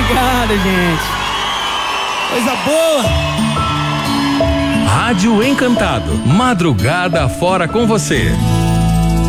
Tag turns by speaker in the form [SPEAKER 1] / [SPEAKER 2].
[SPEAKER 1] Obrigado, gente. Coisa boa.
[SPEAKER 2] Rádio Encantado, madrugada fora com você.